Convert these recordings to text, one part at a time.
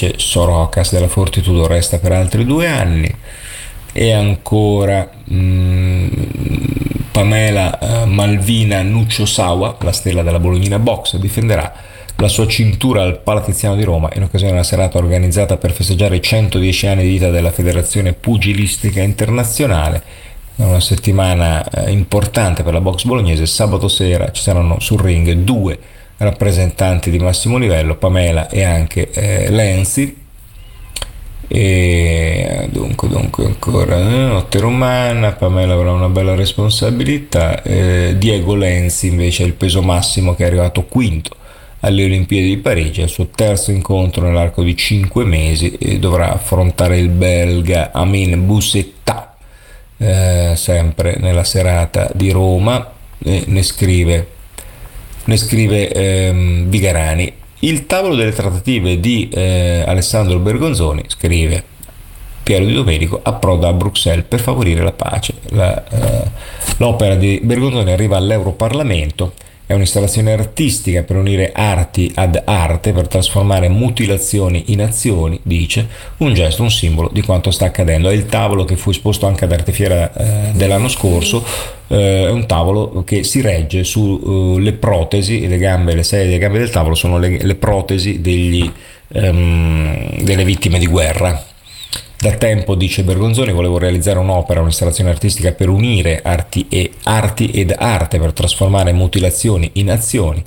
invece Sorocas della Fortitudo resta per altri 2 anni. E ancora Pamela Malvina Nucciosawa, la stella della Bolognina Box, difenderà la sua cintura al Palatiziano di Roma in occasione della serata organizzata per festeggiare i 110 anni di vita della Federazione Pugilistica Internazionale. È una settimana importante per la box bolognese. Sabato sera ci saranno sul ring due rappresentanti di massimo livello, Pamela e anche Lenzi. E dunque ancora notte romana, Pamela avrà una bella responsabilità, Diego Lenzi invece è il peso massimo che è arrivato quinto alle Olimpiadi di Parigi, al suo terzo incontro nell'arco di 5 mesi, e dovrà affrontare il belga Amin Boussetta, sempre nella serata di Roma. Ne scrive Vigarani. Il tavolo delle trattative di Alessandro Bergonzoni, scrive Piero Di Domenico, approda a Bruxelles per favorire la pace. L'opera di Bergonzoni arriva all'Europarlamento. È un'installazione artistica per unire arti ad arte, per trasformare mutilazioni in azioni, dice, un gesto, un simbolo di quanto sta accadendo. È il tavolo che fu esposto anche ad Artefiera dell'anno scorso. È un tavolo che si regge sulle protesi, le sedie e le gambe del tavolo sono le protesi delle vittime di guerra. Da tempo, dice Bergonzoni, volevo realizzare un'opera, un'installazione artistica per unire arti ed arte, per trasformare mutilazioni in azioni,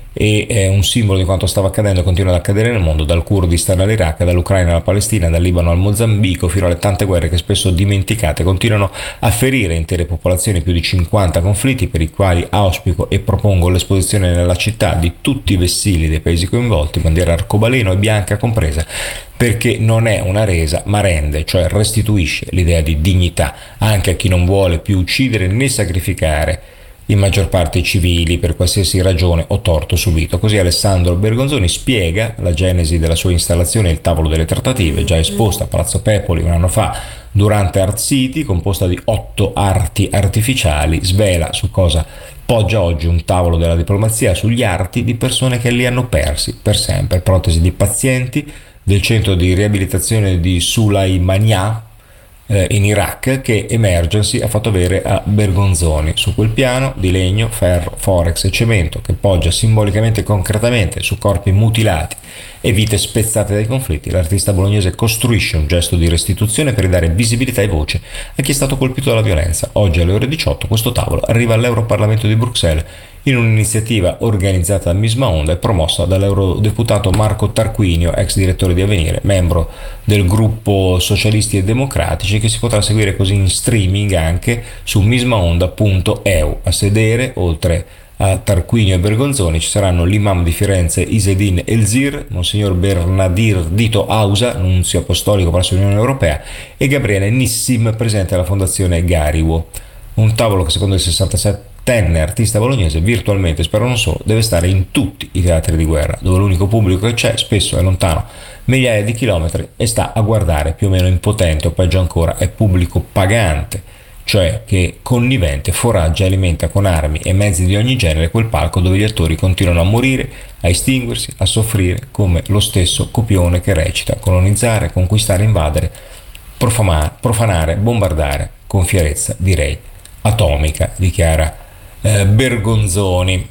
e è un simbolo di quanto stava accadendo e continua ad accadere nel mondo, dal Kurdistan all'Iraq, dall'Ucraina alla Palestina, dal Libano al Mozambico, fino alle tante guerre che spesso dimenticate continuano a ferire intere popolazioni, più di 50 conflitti per i quali auspico e propongo l'esposizione nella città di tutti i vessilli dei paesi coinvolti, bandiera arcobaleno e bianca compresa, perché non è una resa ma rende, cioè restituisce l'idea di dignità anche a chi non vuole più uccidere né sacrificare in maggior parte i civili per qualsiasi ragione o torto subito. Così Alessandro Bergonzoni spiega la genesi della sua installazione Il tavolo delle trattative, già esposta a Palazzo Pepoli un anno fa durante Art City, composta di 8 arti artificiali. Svela su cosa poggia oggi un tavolo della diplomazia: sugli arti di persone che li hanno persi per sempre. Protesi di pazienti del centro di riabilitazione di Sulaimania in Iraq, che Emergency ha fatto avere a Bergonzoni. Su quel piano di legno, ferro, forex e cemento, che poggia simbolicamente e concretamente su corpi mutilati e vite spezzate dai conflitti, l'artista bolognese costruisce un gesto di restituzione per ridare visibilità e voce a chi è stato colpito dalla violenza. Oggi alle ore 18 questo tavolo arriva all'Europarlamento di Bruxelles in un'iniziativa organizzata da Misma Onda e promossa dall'eurodeputato Marco Tarquinio, ex direttore di Avvenire, membro del gruppo Socialisti e Democratici, che si potrà seguire così in streaming anche su mismaonda.eu. A sedere, oltre a Tarquinio e Bergonzoni, ci saranno l'imam di Firenze Isedin Elzir, Monsignor Bernadir Dito Ausa, nunzio apostolico presso l'Unione Europea, e Gabriele Nissim, presidente della Fondazione Gariwo. Un tavolo che, secondo il 67enne artista bolognese, virtualmente, spero non solo, deve stare in tutti i teatri di guerra, dove l'unico pubblico che c'è spesso è lontano migliaia di chilometri e sta a guardare, più o meno impotente, o peggio ancora è pubblico pagante, cioè che connivente foraggia e alimenta con armi e mezzi di ogni genere quel palco dove gli attori continuano a morire, a estinguersi, a soffrire, come lo stesso copione che recita: colonizzare, conquistare, invadere, profanare, bombardare, con fierezza direi atomica, dichiara Bergonzoni.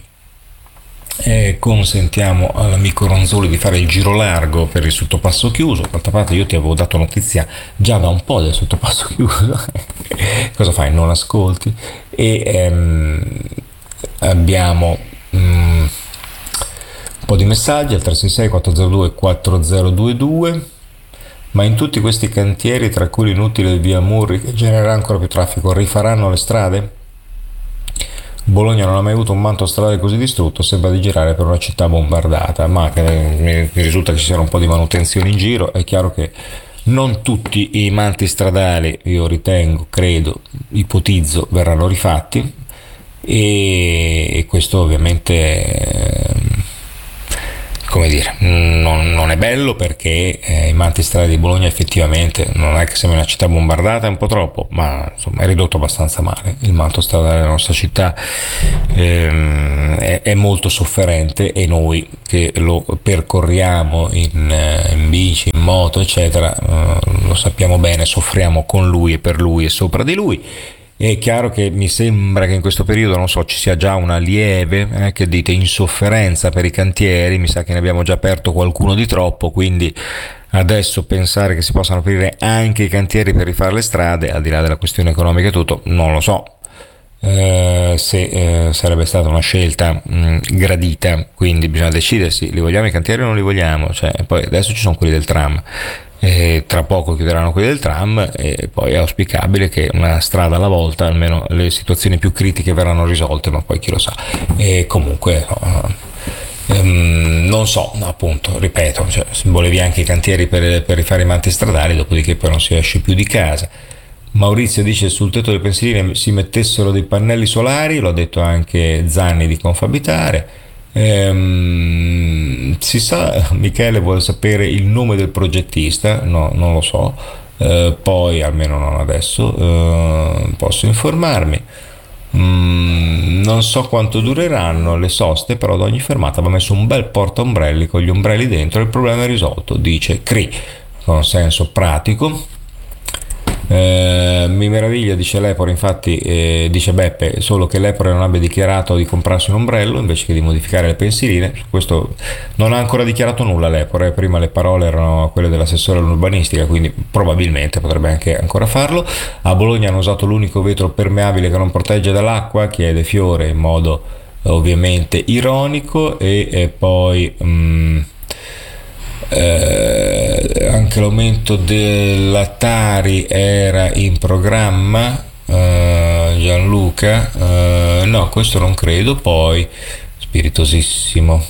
Consentiamo all'amico Ronzoli di fare il giro largo per il sottopasso chiuso. D'altra parte io ti avevo dato notizia già da un po' del sottopasso chiuso. Cosa fai? Non ascolti? E abbiamo un po' di messaggi al 366 402 4022. Ma in tutti questi cantieri, tra cui l'inutile via Murri che genererà ancora più traffico, rifaranno le strade? Bologna non ha mai avuto un manto stradale così distrutto, sembra di girare per una città bombardata, ma mi risulta che ci siano un po' di manutenzione in giro. È chiaro che non tutti i manti stradali, io ritengo, credo, ipotizzo, verranno rifatti, e questo ovviamente come dire, non è bello, perché i manti stradali di Bologna effettivamente non è che siamo una città bombardata, è un po' troppo, ma insomma è ridotto abbastanza male. Il manto stradale della nostra città è molto sofferente, e noi che lo percorriamo in bici, in moto, eccetera, lo sappiamo bene, soffriamo con lui e per lui e sopra di lui. È chiaro che mi sembra che in questo periodo, non so, ci sia già una lieve, che dite, insofferenza per i cantieri. Mi sa che ne abbiamo già aperto qualcuno di troppo, quindi adesso pensare che si possano aprire anche i cantieri per rifare le strade, al di là della questione economica e tutto, non lo so se sarebbe stata una scelta gradita. Quindi bisogna decidersi: li vogliamo i cantieri o non li vogliamo? Poi adesso ci sono quelli del tram, tra poco chiuderanno quelli del tram, e poi è auspicabile che una strada alla volta almeno le situazioni più critiche verranno risolte, ma poi chi lo sa. E comunque non so, appunto, ripeto, volevi anche i cantieri per rifare i manti stradali, dopodiché poi non si esce più di casa. Maurizio dice: sul tetto delle pensiline si mettessero dei pannelli solari, lo ha detto anche Zanni di Confabitare. Si sa, Michele vuole sapere il nome del progettista, no, non lo so, poi almeno non adesso posso informarmi. Non so quanto dureranno le soste, però ad ogni fermata va messo un bel portaombrelli con gli ombrelli dentro e il problema è risolto, dice Cri, con senso pratico. Mi meraviglia, dice Lepore, infatti dice Beppe, solo che Lepore non abbia dichiarato di comprarsi un ombrello invece che di modificare le pensiline. Questo non ha ancora dichiarato nulla Lepore, prima le parole erano quelle dell'assessore all'urbanistica, quindi probabilmente potrebbe anche ancora farlo. A Bologna hanno usato l'unico vetro permeabile che non protegge dall'acqua, chiede Fiore in modo ovviamente ironico. E poi anche l'aumento della Tari era in programma, Gianluca, no, questo non credo. Poi spiritosissimo,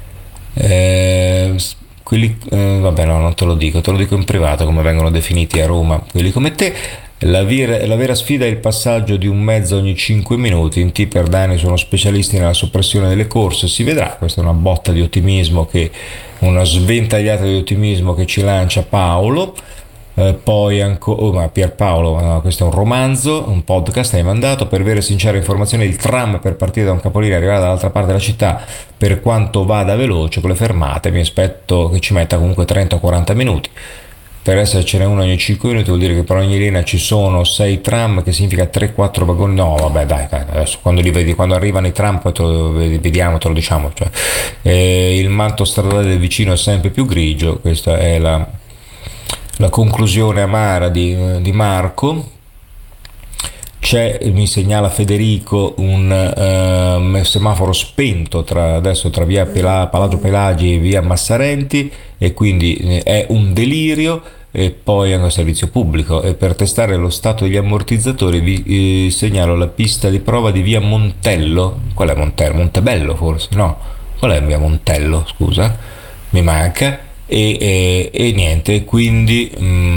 quelli, vabbè, no, non te lo dico in privato come vengono definiti a Roma quelli come te. La vera sfida è il passaggio di un mezzo ogni 5 minuti. In T per Dani sono specialisti nella soppressione delle corse, si vedrà. Questa è una botta di ottimismo, una sventagliata di ottimismo che ci lancia Paolo. Poi ancora, ma Pierpaolo, no, questo è un romanzo, un podcast hai mandato. Per vere sincere informazioni, il tram per partire da un capolinea e arrivare dall'altra parte della città, per quanto vada veloce con le fermate, mi aspetto che ci metta comunque 30 o 40 minuti. Per essercene uno ogni 5 minuti vuol dire che per ogni linea ci sono 6 tram, che significa 3-4 vagoni. No, vabbè, dai, adesso quando li vedi, quando arrivano i tram, poi te lo diciamo. Il manto stradale del vicino è sempre più grigio. Questa è la conclusione amara di Marco. C'è, mi segnala Federico, un semaforo spento adesso tra via Palagio Pelagi e via Massarenti, e quindi è un delirio. E poi è un servizio pubblico, e per testare lo stato degli ammortizzatori vi segnalo la pista di prova di via Montello. Qual è Montello? Montebello forse? No, qual è via Montello? Scusa, mi manca. E niente, quindi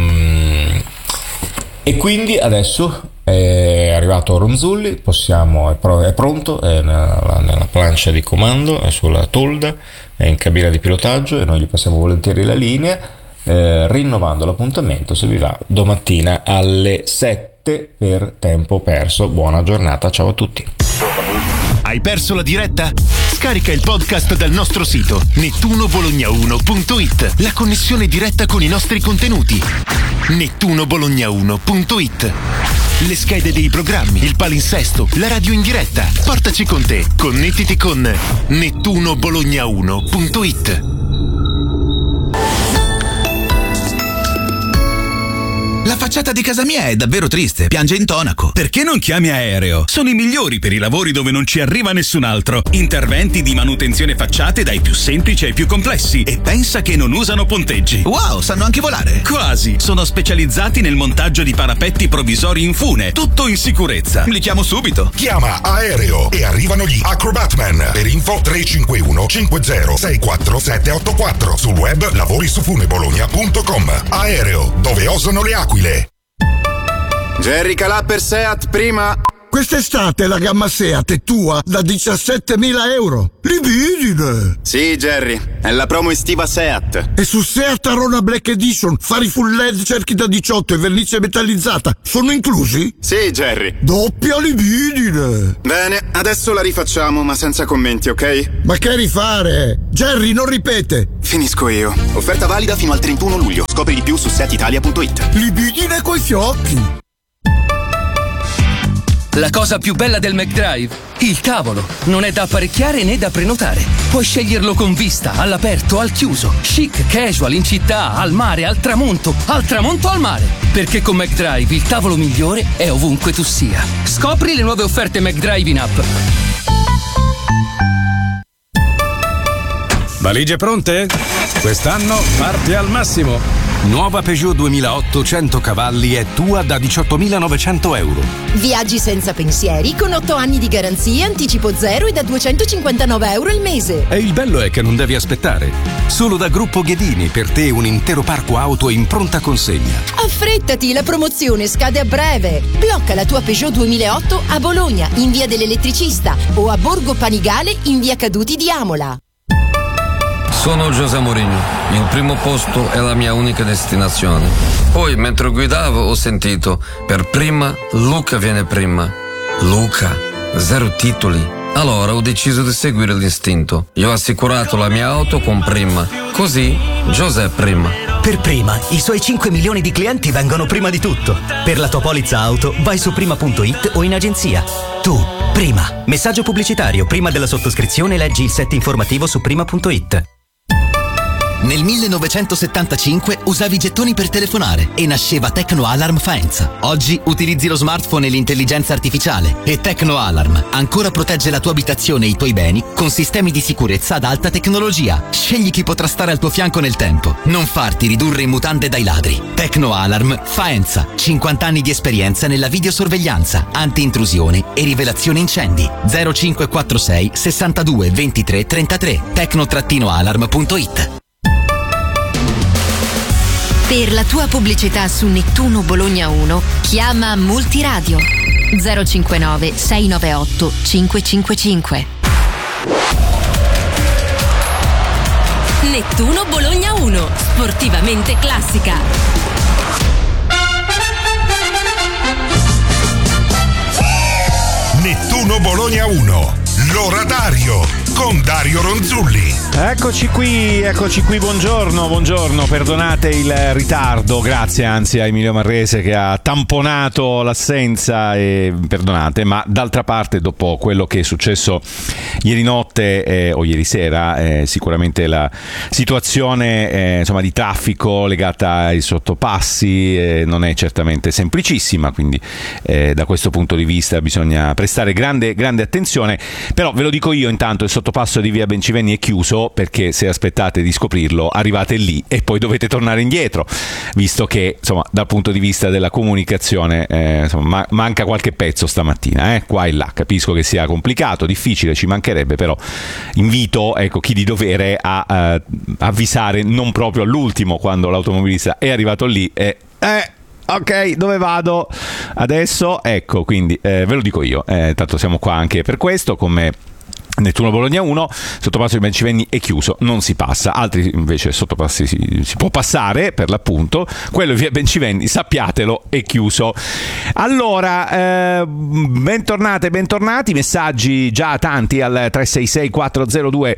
adesso è arrivato Ronzulli, è pronto, è nella plancia di comando, è sulla tolda, è in cabina di pilotaggio, e noi gli passiamo volentieri la linea, rinnovando l'appuntamento, se vi va, domattina alle 7 per Tempo Perso. Buona giornata, ciao a tutti. Hai perso la diretta? Scarica il podcast dal nostro sito nettunobologna1.it. La connessione diretta con i nostri contenuti. nettunobologna1.it. Le schede dei programmi, il palinsesto, la radio in diretta. Portaci con te. Connettiti con nettunobologna1.it. La facciata di casa mia è davvero triste, piange intonaco. Perché non chiami Aereo? Sono i migliori per i lavori dove non ci arriva nessun altro. Interventi di manutenzione facciate dai più semplici ai più complessi. E pensa che non usano ponteggi. Wow, sanno anche volare. Quasi. Sono specializzati nel montaggio di parapetti provvisori in fune. Tutto in sicurezza. Li chiamo subito. Chiama Aereo e arrivano gli Acrobatman. Per info 351 50 64 784. Sul web lavorisufunebologna.com. Aereo, dove osano le aquile. Jerry Calà per Seat prima. Quest'estate la gamma Seat è tua da 17.000 euro. Libidine! Sì, Jerry, è la promo estiva Seat. E su Seat Arona Black Edition, fari full LED, cerchi da 18 e vernice metallizzata sono inclusi? Sì, Jerry. Doppia libidine! Bene, adesso la rifacciamo, ma senza commenti, ok? Ma che rifare? Jerry, non ripete! Finisco io. Offerta valida fino al 31 luglio. Scopri di più su seatitalia.it. Libidine coi fiocchi! La cosa più bella del McDrive? Il tavolo. Non è da apparecchiare né da prenotare. Puoi sceglierlo con vista, all'aperto, al chiuso, chic, casual, in città, al mare, al tramonto al mare. Perché con McDrive il tavolo migliore è ovunque tu sia. Scopri le nuove offerte McDrive in app. Valigie pronte? Quest'anno parti al massimo. Nuova Peugeot 2008 100 cavalli è tua da 18.900 euro. Viaggi senza pensieri con 8 anni di garanzia, anticipo zero e da 259 euro al mese. E il bello è che non devi aspettare. Solo da Gruppo Ghedini per te un intero parco auto in pronta consegna. Affrettati, la promozione scade a breve. Blocca la tua Peugeot 2008 a Bologna, in via dell'Elettricista, o a Borgo Panigale, in via Caduti di Amola. Sono José Mourinho, il primo posto è la mia unica destinazione. Poi mentre guidavo ho sentito, per prima Luca viene prima. Luca, 0 titoli. Allora ho deciso di seguire l'istinto. Io ho assicurato la mia auto con Prima. Così José prima. Per Prima, i suoi 5 milioni di clienti vengono prima di tutto. Per la tua polizza auto vai su prima.it o in agenzia. Tu, Prima. Messaggio pubblicitario. Prima della sottoscrizione leggi il set informativo su prima.it. Nel 1975 usavi i gettoni per telefonare e nasceva Tecno Alarm Faenza. Oggi utilizzi lo smartphone e l'intelligenza artificiale e Tecno Alarm ancora protegge la tua abitazione e i tuoi beni con sistemi di sicurezza ad alta tecnologia. Scegli chi potrà stare al tuo fianco nel tempo. Non farti ridurre in mutande dai ladri. Tecno Alarm Faenza. 50 anni di esperienza nella videosorveglianza, anti-intrusione e rivelazione incendi. 0546 62 23 33. Tecno-alarm.it. Per la tua pubblicità su Nettuno Bologna 1, chiama Multiradio 059 698 555. Nettuno Bologna 1, sportivamente classica. Nettuno Bologna 1, l'oratario con Dario Ronzulli. Eccoci qui, buongiorno, perdonate il ritardo, grazie anzi a Emilio Marrese che ha tamponato l'assenza e perdonate, ma d'altra parte dopo quello che è successo ieri notte o ieri sera, sicuramente la situazione insomma di traffico legata ai sottopassi non è certamente semplicissima, quindi da questo punto di vista bisogna prestare grande attenzione, però ve lo dico io intanto, il sottopasso di via Bencivenni è chiuso perché se aspettate di scoprirlo arrivate lì e poi dovete tornare indietro, visto che insomma dal punto di vista della comunicazione insomma, manca qualche pezzo stamattina, qua e là, capisco che sia complicato, difficile, ci mancherebbe, però invito chi di dovere a avvisare non proprio all'ultimo quando l'automobilista è arrivato lì e ok, dove vado adesso? Ecco, quindi ve lo dico io, tanto siamo qua anche per questo, come Nettuno Bologna 1, sottopasso di Bencivenni è chiuso, non si passa, altri invece sottopassi si può passare per l'appunto, quello via Bencivenni sappiatelo è chiuso. Allora bentornati, messaggi già tanti al 366 402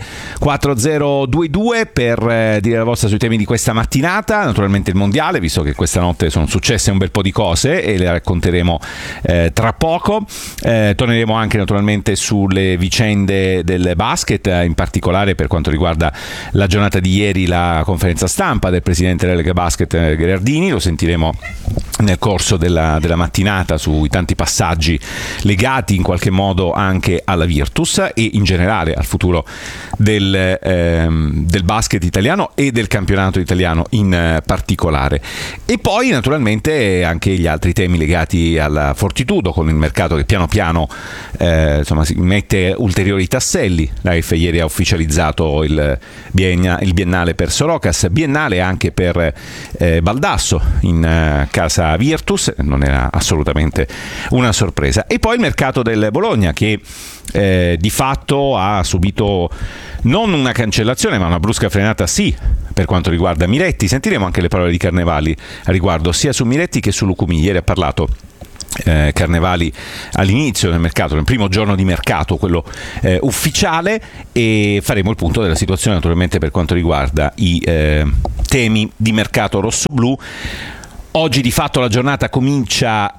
4022 per dire la vostra sui temi di questa mattinata, naturalmente il mondiale, visto che questa notte sono successe un bel po' di cose e le racconteremo tra poco, torneremo anche naturalmente sulle vicende del basket, in particolare per quanto riguarda la giornata di ieri, la conferenza stampa del presidente della Lega Basket Gherardini, lo sentiremo nel corso della mattinata sui tanti passaggi legati in qualche modo anche alla Virtus e in generale al futuro del basket italiano e del campionato italiano in particolare, e poi naturalmente anche gli altri temi legati alla Fortitudo, con il mercato che piano piano insomma si mette ulteriori tasselli. La F ieri ha ufficializzato il biennale per Sorocas, biennale anche per Baldasso in casa casa Virtus, non era assolutamente una sorpresa. E poi il mercato del Bologna, che di fatto ha subito non una cancellazione ma una brusca frenata sì per quanto riguarda Miretti. Sentiremo anche le parole di Carnevali a riguardo sia su Miretti che su Lucumi. Ieri ha parlato Carnevali all'inizio del mercato, nel primo giorno di mercato, quello ufficiale, e faremo il punto della situazione naturalmente per quanto riguarda i temi di mercato rossoblu. Oggi di fatto la giornata comincia,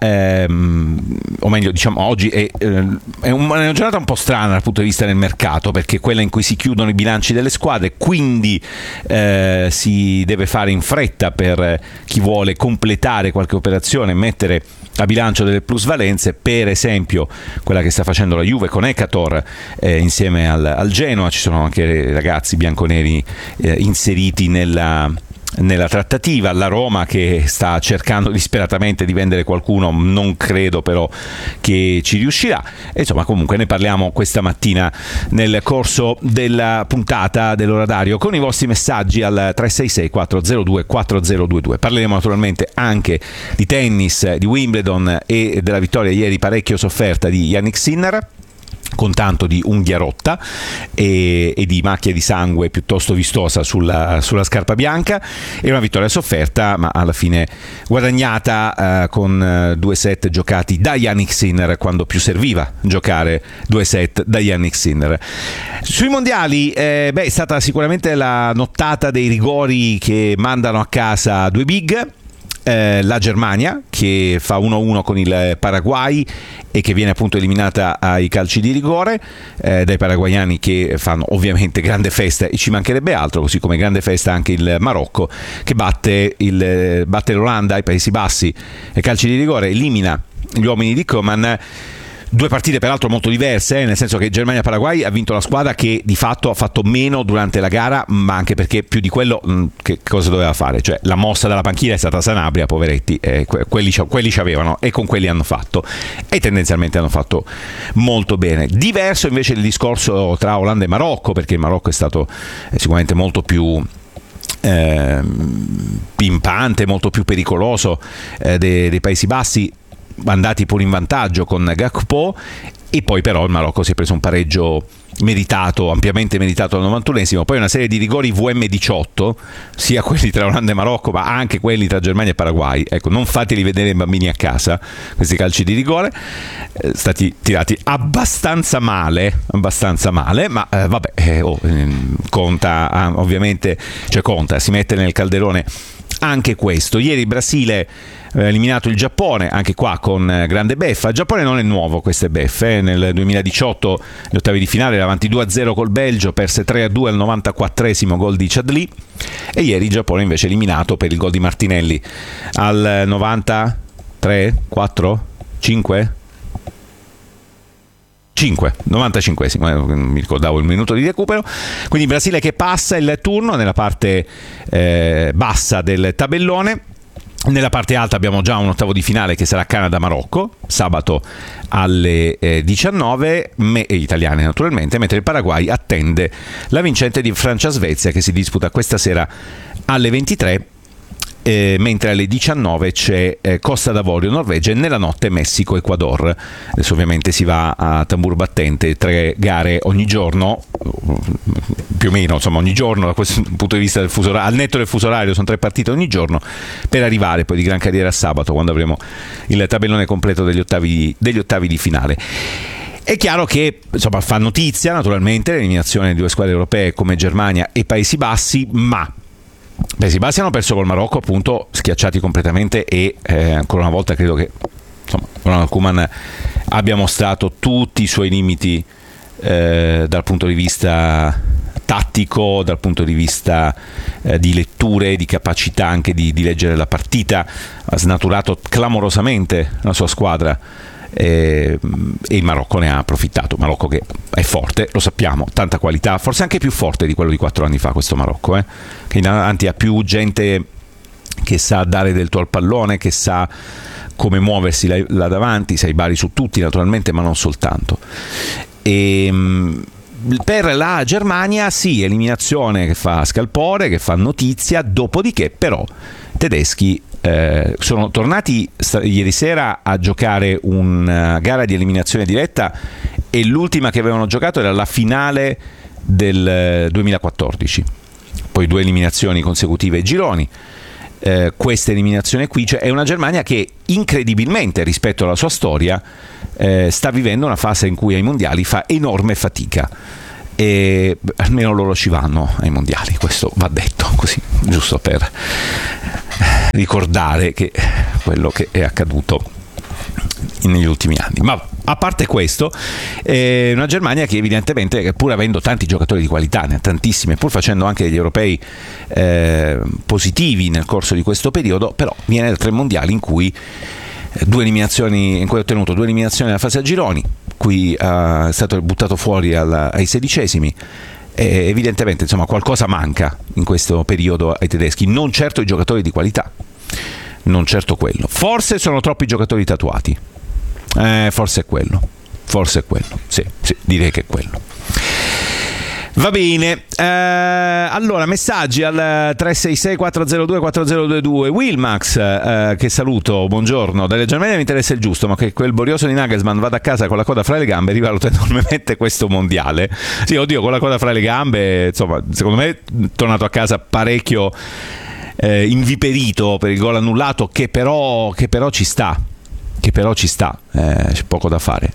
o meglio diciamo oggi è una giornata un po' strana dal punto di vista del mercato, perché è quella in cui si chiudono i bilanci delle squadre, quindi si deve fare in fretta per chi vuole completare qualche operazione, mettere a bilancio delle plusvalenze, per esempio quella che sta facendo la Juve con Ekator insieme al Genoa. Ci sono anche ragazzi bianconeri inseriti nella trattativa, la Roma che sta cercando disperatamente di vendere qualcuno, non credo però che ci riuscirà. E insomma, comunque ne parliamo questa mattina nel corso della puntata dell'Orario con i vostri messaggi al 366 402 4022. Parleremo naturalmente anche di tennis, di Wimbledon e della vittoria ieri parecchio sofferta di Jannik Sinner, con tanto di unghia rotta e di macchia di sangue piuttosto vistosa sulla scarpa bianca. È una vittoria sofferta ma alla fine guadagnata con 2 set giocati da Jannik Sinner quando più serviva giocare 2 set da Jannik Sinner. Sui mondiali è stata sicuramente la nottata dei rigori che mandano a casa 2 big. La Germania che fa 1-1 con il Paraguay e che viene appunto eliminata ai calci di rigore dai paraguayani, che fanno ovviamente grande festa e ci mancherebbe altro, così come grande festa anche il Marocco che batte l'Olanda ai Paesi Bassi ai calci di rigore, elimina gli uomini di Koeman. 2 partite peraltro molto diverse, nel senso che Germania-Paraguay ha vinto la squadra che di fatto ha fatto meno durante la gara, ma anche perché più di quello che cosa doveva fare? Cioè la mossa dalla panchina è stata Sanabria, poveretti, quelli ci avevano e con quelli hanno fatto, e tendenzialmente hanno fatto molto bene. Diverso invece il discorso tra Olanda e Marocco, perché il Marocco è stato sicuramente molto più pimpante, molto più pericoloso dei Paesi Bassi, andati pure in vantaggio con Gakpo, e poi però il Marocco si è preso un pareggio meritato, ampiamente meritato al 91esimo, poi una serie di rigori VM18, sia quelli tra Olanda e Marocco ma anche quelli tra Germania e Paraguay. Ecco, non fateli vedere i bambini a casa questi calci di rigore, stati tirati abbastanza male, ma conta ovviamente, cioè conta, si mette nel calderone anche questo. Ieri il Brasile ha eliminato il Giappone, anche qua con grande beffa. Il Giappone non è nuovo queste beffe, nel 2018 gli ottavi di finale era avanti 2-0 col Belgio, perse 3-2 al 94esimo, gol di Chadli, e ieri il Giappone invece eliminato per il gol di Martinelli al 93, 4, 5? 95esimo, non mi ricordavo il minuto di recupero. Quindi Brasile che passa il turno nella parte bassa del tabellone. Nella parte alta abbiamo già un ottavo di finale che sarà Canada-Marocco, sabato alle 19, italiane naturalmente, mentre il Paraguay attende la vincente di Francia-Svezia che si disputa questa sera alle 23. Mentre alle 19 c'è Costa d'Avorio-Norvegia e nella notte Messico-Ecuador. Adesso ovviamente si va a tamburo battente, 3 gare ogni giorno, più o meno, insomma ogni giorno da questo punto di vista del fuso orario, al netto del fuso orario sono 3 partite ogni giorno, per arrivare poi di gran carriera a sabato, quando avremo il tabellone completo degli ottavi di finale. È chiaro che insomma fa notizia naturalmente l'eliminazione di 2 squadre europee come Germania e Paesi Bassi, ma Paesi Bassi hanno perso col Marocco, appunto schiacciati completamente, e ancora una volta credo che insomma Ronald Koeman abbia mostrato tutti i suoi limiti dal punto di vista tattico, dal punto di vista di letture, di capacità anche di leggere la partita. Ha snaturato clamorosamente la sua squadra e il Marocco ne ha approfittato. Marocco che è forte, lo sappiamo, tanta qualità, forse anche più forte di quello di 4 anni fa questo Marocco, che in avanti ha più gente che sa dare del tuo al pallone, che sa come muoversi là davanti, sei bari su tutti naturalmente, ma non soltanto. E per la Germania eliminazione che fa scalpore, che fa notizia, dopodiché però tedeschi sono tornati ieri sera a giocare una gara di eliminazione diretta e l'ultima che avevano giocato era la finale del 2014, poi 2 eliminazioni consecutive ai gironi. Questa eliminazione qui, cioè è una Germania che incredibilmente rispetto alla sua storia sta vivendo una fase in cui ai mondiali fa enorme fatica, e almeno loro ci vanno ai mondiali, questo va detto così, giusto per ricordare che quello che è accaduto negli ultimi anni. Ma a parte questo, è una Germania che evidentemente, pur avendo tanti giocatori di qualità, ne ha tantissimi, pur facendo anche degli europei positivi nel corso di questo periodo, però viene da 3 mondiali in cui 2 eliminazioni, in cui ha ottenuto 2 eliminazioni nella fase a gironi, qui è stato buttato fuori ai 16esimi. E evidentemente, insomma, qualcosa manca in questo periodo ai tedeschi, non certo i giocatori di qualità, non certo quello, forse sono troppi giocatori tatuati, forse è quello, sì, direi che è quello. Va bene, allora messaggi al 366 402 4022. Wilmax, che saluto, buongiorno. Dalle Germania mi interessa il giusto, ma che quel borioso di Nagelsmann vada a casa con la coda fra le gambe rivaluta enormemente questo mondiale. Sì, oddio, con la coda fra le gambe, insomma, secondo me è tornato a casa parecchio inviperito per il gol annullato, che però ci sta, c'è poco da fare.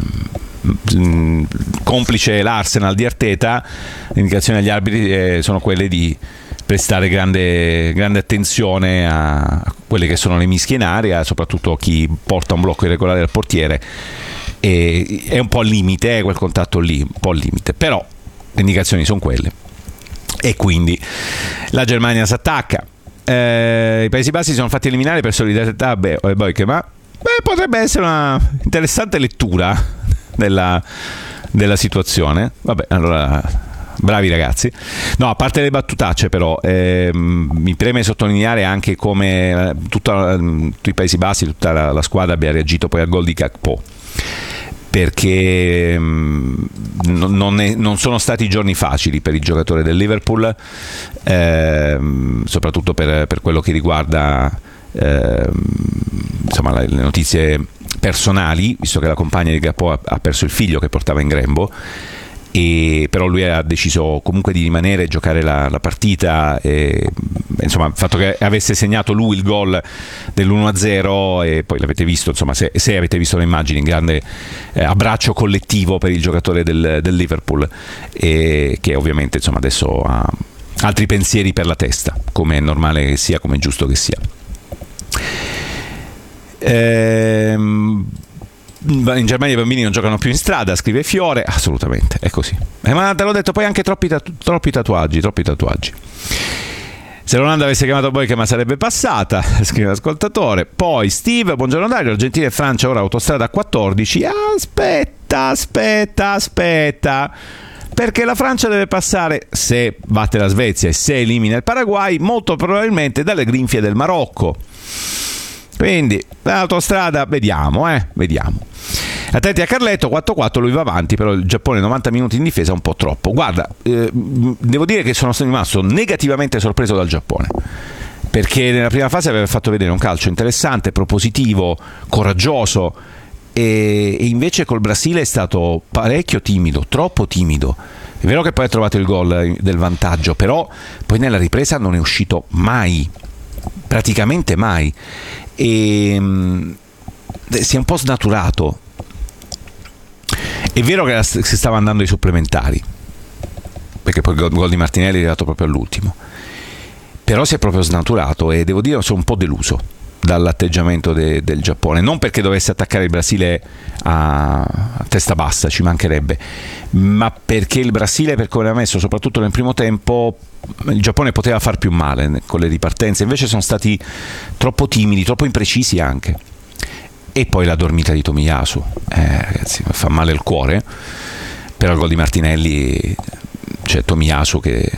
Complice l'Arsenal di Arteta, le indicazioni agli arbitri sono quelle di prestare grande attenzione a quelle che sono le mischie in area, soprattutto chi porta un blocco irregolare al portiere, e è un po' al limite, quel contatto lì, un po' al limite, però le indicazioni sono quelle e quindi la Germania si attacca. I Paesi Bassi sono fatti eliminare per solidarietà, ma potrebbe essere una interessante lettura della situazione. Vabbè, allora bravi ragazzi. No, a parte le battutacce, però mi preme sottolineare anche come tutti i Paesi Bassi, tutta la squadra abbia reagito poi al gol di Gakpo, perché non sono stati giorni facili per il giocatore del Liverpool, soprattutto per quello che riguarda insomma, le notizie personali, visto che la compagna di Gakpo ha perso il figlio che portava in grembo, e però lui ha deciso comunque di rimanere e giocare la partita, e insomma il fatto che avesse segnato lui il gol dell'1-0, e poi l'avete visto, insomma, se avete visto le immagini, grande abbraccio collettivo per il giocatore del Liverpool, e che ovviamente, insomma, adesso ha altri pensieri per la testa, come è normale che sia, come è giusto che sia. In Germania i bambini non giocano più in strada, scrive Fiore. Assolutamente, è così. Ma te l'ho detto, poi anche troppi tatuaggi. Se l'Olanda avesse chiamato Boyke sarebbe passata, scrive l'ascoltatore. Poi Steve, buongiorno Dario, Argentina e Francia ora autostrada a 14. Aspetta, perché la Francia deve passare, se batte la Svezia e se elimina il Paraguay, molto probabilmente dalle grinfie del Marocco. Quindi l'autostrada vediamo. Attenti a Carletto, 4-4, lui va avanti, però il Giappone 90 minuti in difesa è un po' troppo. Guarda, devo dire che sono rimasto negativamente sorpreso dal Giappone, perché nella prima fase aveva fatto vedere un calcio interessante, propositivo, coraggioso, e invece col Brasile è stato parecchio timido, troppo timido. È vero che poi ha trovato il gol del vantaggio, però poi nella ripresa non è uscito mai, praticamente mai, e si è un po' snaturato. È vero che si stava andando ai supplementari, perché poi il gol di Martinelli è arrivato proprio all'ultimo, però si è proprio snaturato, e devo dire che sono un po' deluso dall'atteggiamento del Giappone, non perché dovesse attaccare il Brasile a testa bassa, ci mancherebbe, ma perché il Brasile, per come l'ha messo soprattutto nel primo tempo, il Giappone poteva far più male con le ripartenze, invece sono stati troppo timidi, troppo imprecisi anche. E poi la dormita di Tomiyasu, ragazzi, fa male il cuore, però il gol di Martinelli, c'è Tomiyasu che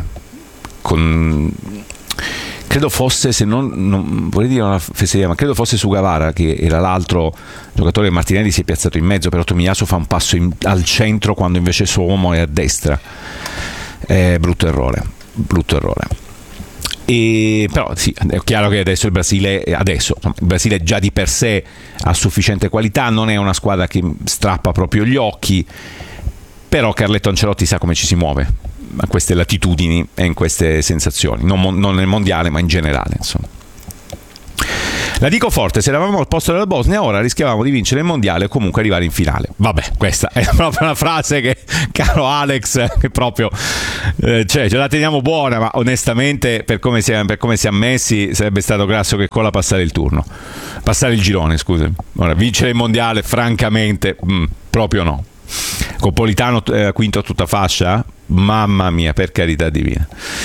credo fosse, se non vorrei dire una fesseria, ma credo fosse Sugawara che era l'altro giocatore, Martinelli si è piazzato in mezzo, però Tomiyasu fa un passo al centro quando invece il suo uomo è a destra. Brutto errore. Però sì, è chiaro che adesso il Brasile già di per sé ha sufficiente qualità, non è una squadra che strappa proprio gli occhi, però Carletto Ancelotti sa come ci si muove a queste latitudini e in queste sensazioni, non nel mondiale ma in generale, insomma. La dico forte, se eravamo al posto della Bosnia ora rischiavamo di vincere il mondiale e comunque arrivare in finale. Vabbè, questa è proprio una frase che, caro Alex, che proprio ce la teniamo buona, ma onestamente per come si è messi sarebbe stato grasso che Cola passare il girone, scusami. Ora, vincere il mondiale francamente proprio no. Con Politano quinto a tutta fascia, mamma mia, per carità divina.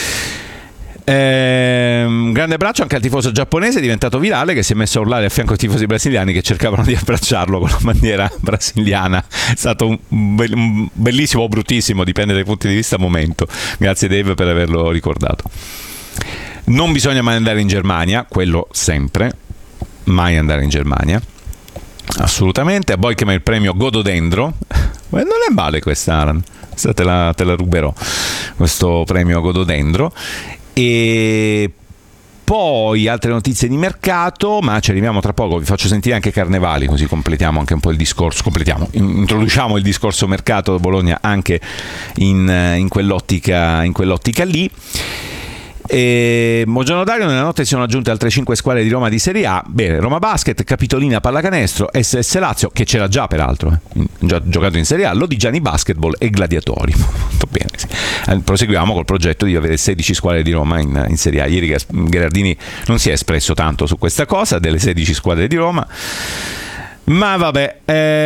Un grande abbraccio anche al tifoso giapponese diventato virale, che si è messo a urlare a fianco ai tifosi brasiliani che cercavano di abbracciarlo con la bandiera brasiliana. È stato un bellissimo o bruttissimo, dipende dai punti di vista, momento. Grazie Dave per averlo ricordato. Non bisogna mai andare in Germania, quello sempre, mai andare in Germania, assolutamente. A Boikema il premio Gododendro, non è male questa, Alan, te la ruberò, questo premio Gododendro. E poi altre notizie di mercato, ma ci arriviamo tra poco. Vi faccio sentire anche Carnevali, così completiamo anche un po' il discorso, introduciamo il discorso mercato Bologna anche in quell'ottica lì. Buongiorno Dario, nella notte si sono aggiunte altre 5 squadre di Roma di Serie A. Bene, Roma Basket, Capitolina Pallacanestro, SS Lazio, che c'era già peraltro, già giocato in Serie A, Lodigiani Basketball e Gladiatori. Molto bene, sì. Proseguiamo col progetto di avere 16 squadre di Roma in Serie A. Ieri Gherardini non si è espresso tanto su questa cosa delle 16 squadre di Roma, ma vabbè,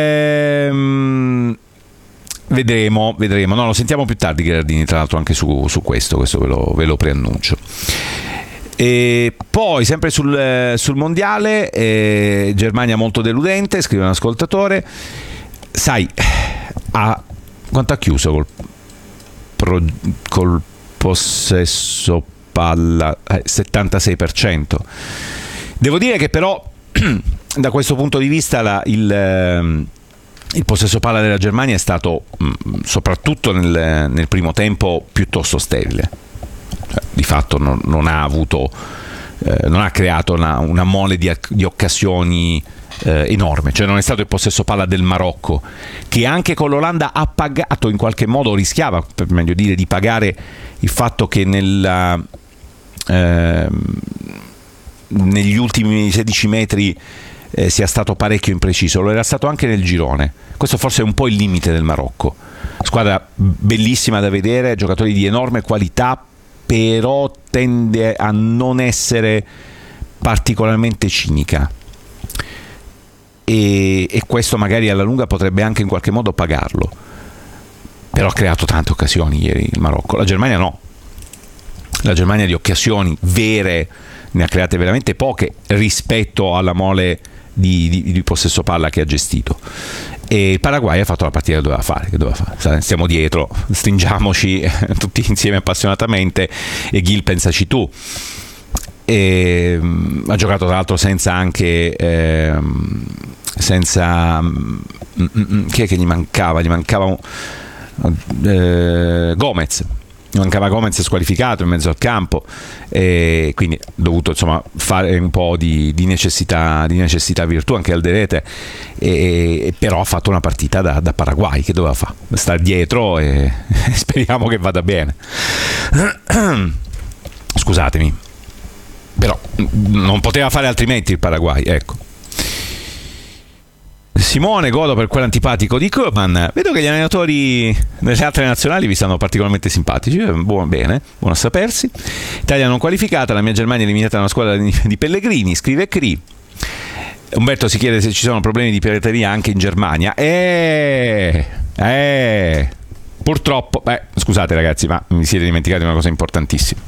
vedremo. No, lo sentiamo più tardi Gherardini, tra l'altro, anche su questo ve lo preannuncio. E poi sempre sul mondiale, Germania molto deludente, scrive un ascoltatore. Sai, quanto ha chiuso col possesso palla? 76%. Devo dire che però da questo punto di vista il possesso palla della Germania è stato soprattutto nel primo tempo piuttosto sterile. Di fatto non ha creato una mole di occasioni enorme. Cioè non è stato il possesso palla del Marocco, che anche con l'Olanda ha pagato in qualche modo, rischiava per meglio dire di pagare il fatto che negli ultimi 16 metri sia stato parecchio impreciso. Lo era stato anche nel girone. Questo forse è un po' il limite del Marocco. Squadra bellissima da vedere, giocatori di enorme qualità, però tende a non essere particolarmente cinica, e questo magari alla lunga potrebbe anche in qualche modo pagarlo. Però ha creato tante occasioni ieri il Marocco. La Germania no. La Germania di occasioni vere ne ha create veramente poche rispetto alla mole di possesso palla che ha gestito. E il Paraguay ha fatto la partita che doveva fare. Stiamo dietro, stringiamoci tutti insieme appassionatamente, e Gil, pensaci tu. Ha giocato tra l'altro senza chi è che gli mancava Gomez. Mancava Gomez squalificato in mezzo al campo, e quindi ha dovuto insomma fare un po' di necessità virtù anche Alderete, e però ha fatto una partita da Paraguay che doveva fare, stare dietro, e speriamo che vada bene. Scusatemi, però non poteva fare altrimenti il Paraguay, ecco. Simone, godo per quell'antipatico di Koeman. Vedo che gli allenatori delle altre nazionali vi stanno particolarmente simpatici. Bene, buono a sapersi. Italia non qualificata, la mia Germania eliminata da una squadra di Pellegrini, scrive Cri. Umberto si chiede se ci sono problemi di pirateria anche in Germania. Purtroppo, scusate ragazzi, ma mi siete dimenticati una cosa importantissima.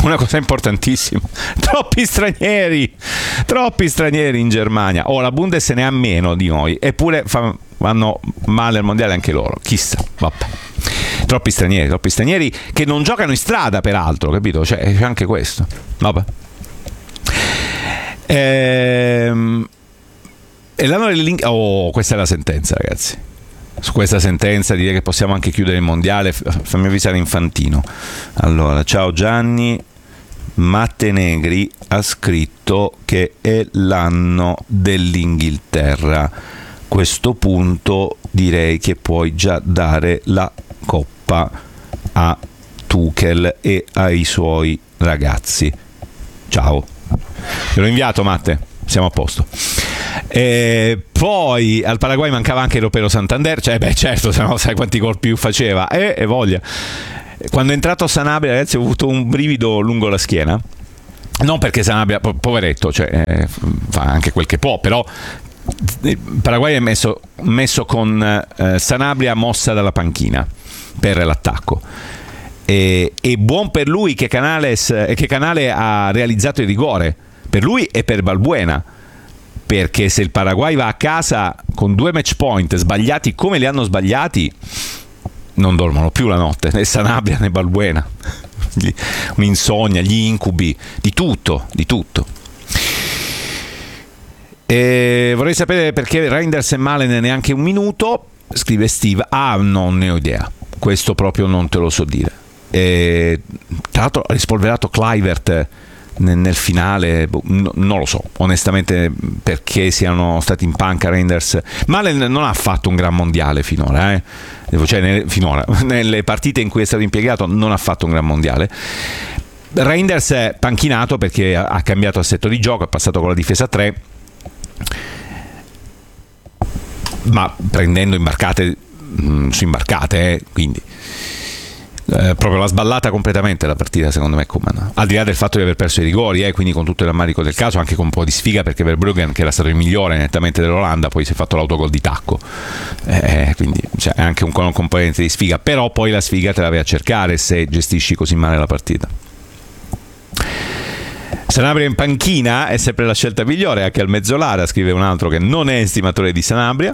Troppi stranieri in Germania. La Bundes se ne ha meno di noi, eppure vanno male al mondiale anche loro, chissà, vabbè. Troppi stranieri che non giocano in strada, peraltro, capito? C'è anche questo, vabbè. Questa è la sentenza, ragazzi. Su questa sentenza direi che possiamo anche chiudere il mondiale. Fammi avvisare Infantino. Allora, ciao Gianni, Matte Negri ha scritto che è l'anno dell'Inghilterra. A questo punto direi che puoi già dare la coppa a Tuchel e ai suoi ragazzi. Ciao. Te l'ho inviato, Matte, siamo a posto. E poi al Paraguay mancava anche Ropero Santander, certo, se no sai quanti gol più faceva, e voglia. Quando è entrato Sanabria, ragazzi, ho avuto un brivido lungo la schiena, non perché Sanabria, poveretto, fa anche quel che può, però il Paraguay è messo con Sanabria mossa dalla panchina per l'attacco. E buon per lui che Canale ha realizzato il rigore, per lui e per Balbuena, perché se il Paraguay va a casa con 2 match point sbagliati come li hanno sbagliati, non dormono più la notte, né Sanabria né Balbuena. Un'insonnia, gli incubi, di tutto. E vorrei sapere perché Reinders è male neanche un minuto, scrive Steve. Non ne ho idea, questo proprio non te lo so dire. E tra l'altro ha rispolverato Kluivert nel finale, non lo so onestamente perché siano stati in panca Reinders. Male non ha fatto un gran mondiale finora, finora nelle partite in cui è stato impiegato non ha fatto un gran mondiale. Reinders è panchinato perché ha cambiato assetto di gioco, è passato con la difesa 3, ma prendendo imbarcate su imbarcate, quindi proprio l'ha sballata completamente la partita, secondo me, Koeman, al di là del fatto di aver perso i rigori, quindi con tutto il rammarico del caso, anche con un po' di sfiga, perché Verbruggen, che era stato il migliore nettamente dell'Olanda, poi si è fatto l'autogol di tacco, quindi c'è anche un componente di sfiga, però poi la sfiga te la vai a cercare se gestisci così male la partita. Sanabria in panchina è sempre la scelta migliore, anche al Mezzolara, scrive un altro che non è estimatore di Sanabria.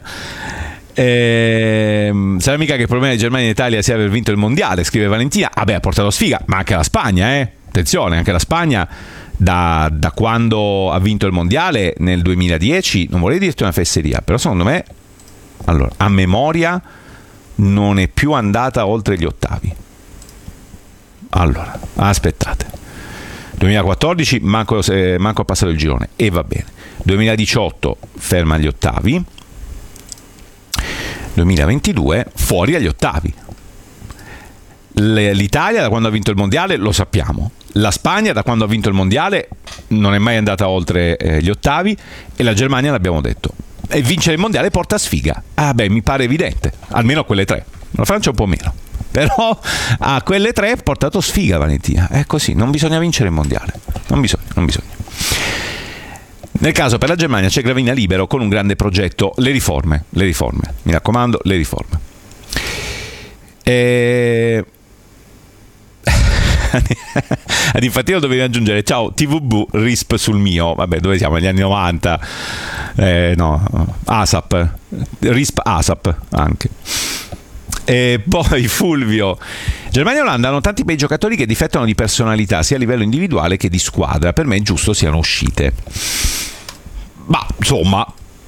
Sarà mica che il problema di Germania e Italia sia aver vinto il mondiale, scrive Valentina. Ha portato sfiga, ma anche la Spagna, attenzione, anche la Spagna da quando ha vinto il mondiale nel 2010, non vorrei dirti una fesseria, però secondo me, allora, a memoria non è più andata oltre gli ottavi. Allora, aspettate, 2014 manco ha passato il girone, e va bene. 2018 ferma agli ottavi, 2022 fuori agli ottavi. L'Italia da quando ha vinto il mondiale lo sappiamo, la Spagna da quando ha vinto il mondiale non è mai andata oltre gli ottavi, e la Germania l'abbiamo detto, e vincere il mondiale porta sfiga. Mi pare evidente, almeno a quelle tre. La Francia un po' meno, però a quelle tre ha portato sfiga, Valentina, è così, non bisogna vincere il mondiale, non bisogna. Nel caso per la Germania c'è Gravina libero con un grande progetto, le riforme, mi raccomando, le riforme. Ad Infantino dovevi aggiungere ciao TVB RISP sul mio, vabbè, dove siamo, negli anni 90, ASAP, RISP ASAP anche. E poi Fulvio, Germania e Olanda hanno tanti bei giocatori che difettano di personalità sia a livello individuale che di squadra, per me è giusto siano uscite. Ma insomma,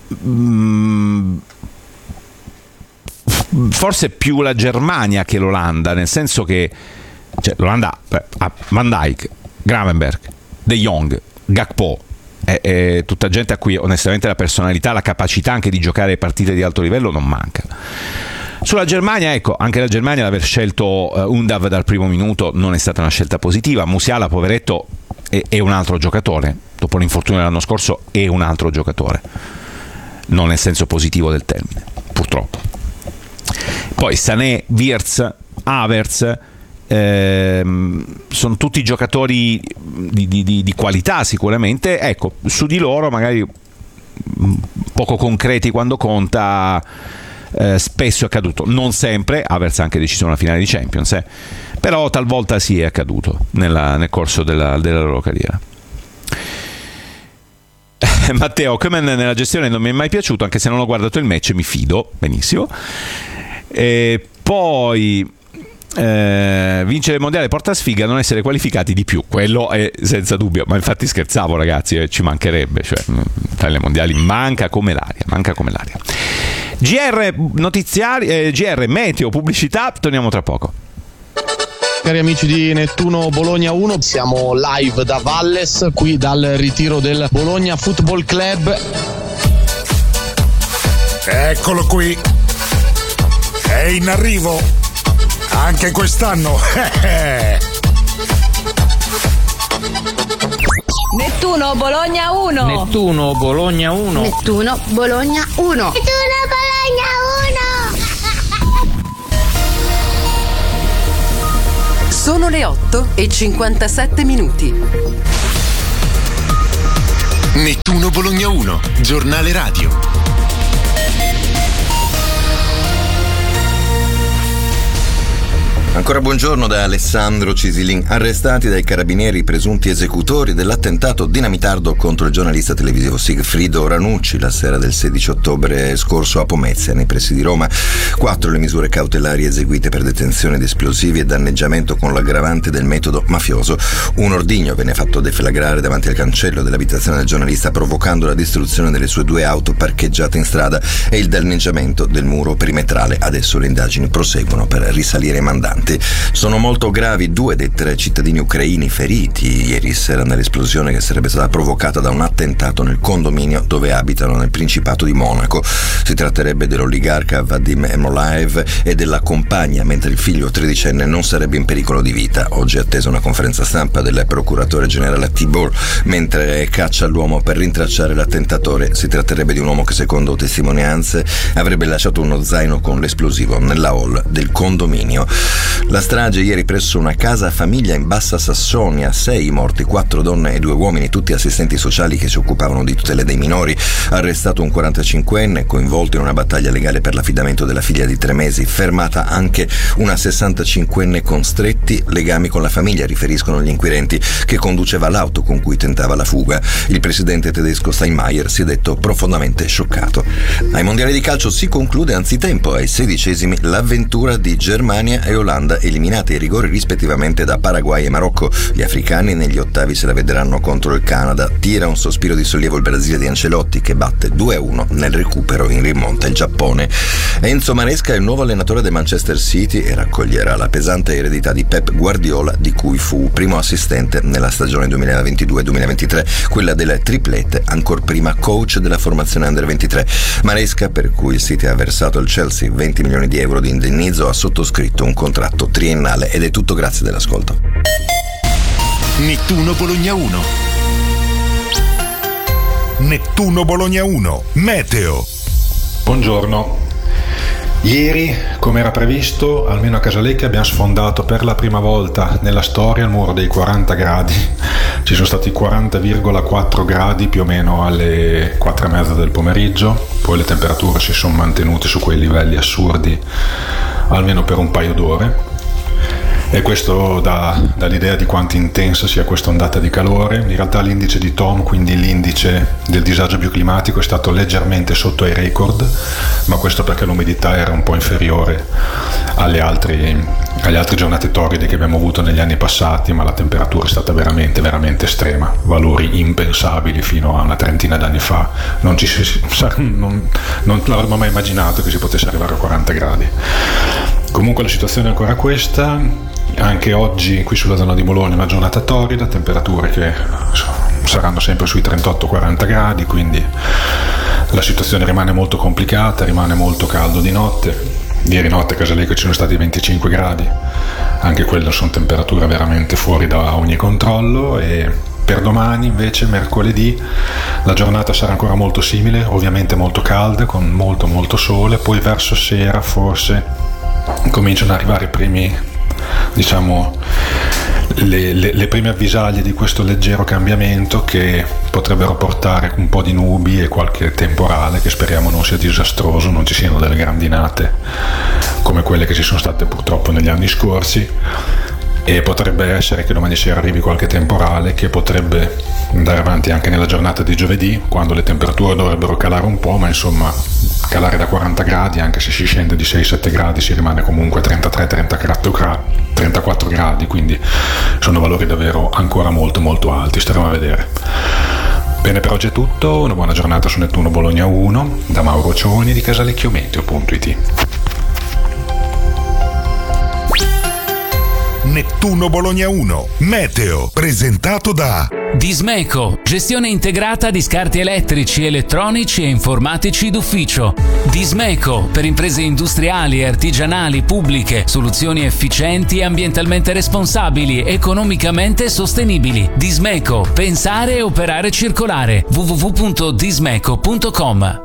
forse più la Germania che l'Olanda, nel senso che l'Olanda ha Van Dijk, Gravenberch, De Jong, Gakpo, è tutta gente a cui onestamente la personalità, la capacità anche di giocare partite di alto livello non manca. Sulla Germania, anche la Germania l'aver scelto Undav dal primo minuto non è stata una scelta positiva. Musiala, poveretto, è un altro giocatore, dopo l'infortunio dell'anno scorso è un altro giocatore, non nel senso positivo del termine, purtroppo. Poi Sané, Wirtz, Havertz, sono tutti giocatori di qualità sicuramente, su di loro magari poco concreti quando conta. Spesso è accaduto, non sempre. Havertz ha anche deciso una finale di Champions, però talvolta sì è accaduto nel corso della loro carriera. Matteo, Koeman nella gestione non mi è mai piaciuto, anche se non ho guardato il match, mi fido benissimo. E poi vincere il mondiale porta sfiga, non essere qualificati di più, quello è senza dubbio, ma infatti scherzavo, ragazzi, ci mancherebbe, Italia mondiali manca come l'aria. GR notiziari, GR meteo, pubblicità, torniamo tra poco. cari amici di Nettuno Bologna 1. Siamo live da Valles, qui dal ritiro del Bologna Football Club. Eccolo qui. È in arrivo. Anche quest'anno. Nettuno Bologna 1. Nettuno Bologna 1. Nettuno Bologna 1. Nettuno Bologna 1. Sono le 8:57. Nettuno Bologna 1, giornale radio. Ancora buongiorno da Alessandro Cisilin. Arrestati dai carabinieri i presunti esecutori dell'attentato dinamitardo contro il giornalista televisivo Sigfrido Ranucci la sera del 16 ottobre scorso a Pomezia, nei pressi di Roma. 4 le misure cautelari eseguite per detenzione di esplosivi e danneggiamento con l'aggravante del metodo mafioso. Un ordigno venne fatto deflagrare davanti al cancello dell'abitazione del giornalista, provocando la distruzione delle sue 2 auto parcheggiate in strada e il danneggiamento del muro perimetrale. Adesso le indagini proseguono per risalire ai mandanti. Sono molto gravi 2 dei 3 cittadini ucraini feriti ieri sera nell'esplosione che sarebbe stata provocata da un attentato nel condominio dove abitano nel Principato di Monaco. Si tratterebbe dell'oligarca Vadim Emolaev e della compagna, mentre il figlio 13enne non sarebbe in pericolo di vita. Oggi è attesa una conferenza stampa del procuratore generale Tibor mentre caccia l'uomo per rintracciare l'attentatore. Si tratterebbe di un uomo che, secondo testimonianze, avrebbe lasciato uno zaino con l'esplosivo nella hall del condominio. La strage ieri presso una casa famiglia in Bassa Sassonia, 6 morti, 4 donne e 2 uomini, tutti assistenti sociali che si occupavano di tutele dei minori. Arrestato un 45enne coinvolto in una battaglia legale per l'affidamento della figlia di 3 mesi. Fermata anche una 65enne con stretti legami con la famiglia, riferiscono gli inquirenti, che conduceva l'auto con cui tentava la fuga. Il presidente tedesco Steinmeier si è detto profondamente scioccato. Ai mondiali di calcio si conclude anzitempo, ai 16esimi, l'avventura di Germania e Olanda, eliminate ai rigori rispettivamente da Paraguay e Marocco. Gli africani negli ottavi se la vedranno contro il Canada. Tira un sospiro di sollievo il Brasile di Ancelotti, che batte 2-1 nel recupero in rimonta il Giappone. Enzo Maresca è il nuovo allenatore del Manchester City e raccoglierà la pesante eredità di Pep Guardiola, di cui fu primo assistente nella stagione 2022-2023, quella del triplete, ancor prima coach della formazione Under 23. Maresca, per cui il City ha versato al Chelsea 20 milioni di euro di indennizzo, ha sottoscritto un contratto triennale. Ed è tutto, grazie dell'ascolto. Nettuno Bologna 1. Nettuno Bologna 1, meteo. Buongiorno. Ieri, come era previsto, almeno a Casalecchia abbiamo sfondato per la prima volta nella storia il muro dei 40 gradi. Ci sono stati 40,4 gradi più o meno alle 4:30 del pomeriggio, poi le temperature si sono mantenute su quei livelli assurdi almeno per un paio d'ore. E questo dà l'idea di quanto intensa sia questa ondata di calore. In realtà l'indice di Tom, quindi l'indice del disagio bioclimatico, è stato leggermente sotto ai record, ma questo perché l'umidità era un po' inferiore alle altre giornate torride che abbiamo avuto negli anni passati, ma la temperatura è stata veramente, veramente estrema, valori impensabili fino a una trentina d'anni fa. Non l'avremmo mai immaginato che si potesse arrivare a 40 gradi. Comunque la situazione è ancora questa. Anche oggi qui sulla zona di Bologna una giornata torrida, temperature che saranno sempre sui 38-40 gradi, quindi la situazione rimane molto complicata, rimane molto caldo di notte. Ieri notte a Casalecchio ci sono stati 25 gradi, anche quelle sono temperature veramente fuori da ogni controllo. E per domani invece, mercoledì, la giornata sarà ancora molto simile, ovviamente molto calda, con molto sole. Poi verso sera forse cominciano ad arrivare i primi, le prime avvisaglie di questo leggero cambiamento, che potrebbero portare un po' di nubi e qualche temporale, che speriamo non sia disastroso, non ci siano delle grandinate come quelle che ci sono state purtroppo negli anni scorsi. E potrebbe essere che domani sera arrivi qualche temporale che potrebbe andare avanti anche nella giornata di giovedì, quando le temperature dovrebbero calare un po', ma insomma calare da 40 gradi, anche se si scende di 6-7 gradi si rimane comunque 33-34 gradi, quindi sono valori davvero ancora molto alti. Staremo a vedere. Bene, per oggi è tutto, una buona giornata su Nettuno Bologna 1 da Mauro Cioni di Casalecchiometeo.it. Nettuno Bologna 1. Meteo, presentato da Dismeco, gestione integrata di scarti elettrici, elettronici e informatici d'ufficio. Dismeco, per imprese industriali e artigianali pubbliche, soluzioni efficienti e ambientalmente responsabili, economicamente sostenibili. Dismeco, pensare e operare circolare. www.dismeco.com.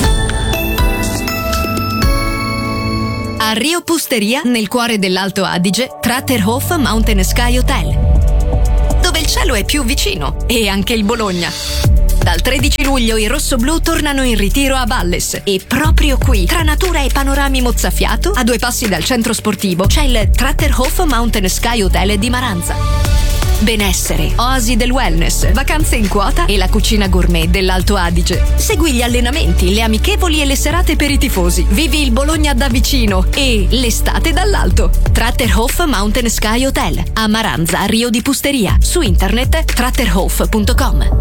A Rio Pusteria, nel cuore dell'Alto Adige, Tratterhof Mountain Sky Hotel, dove il cielo è più vicino, e anche il Bologna. Dal 13 luglio i rossoblù tornano in ritiro a Valles e proprio qui, tra natura e panorami mozzafiato, a 2 passi dal centro sportivo, c'è il Tratterhof Mountain Sky Hotel di Maranza. Benessere, oasi del wellness, vacanze in quota e la cucina gourmet dell'Alto Adige. Segui gli allenamenti, le amichevoli e le serate per i tifosi. Vivi il Bologna da vicino e l'estate dall'alto. Tratterhof Mountain Sky Hotel, a Maranza, Rio di Pusteria. Su internet tratterhof.com.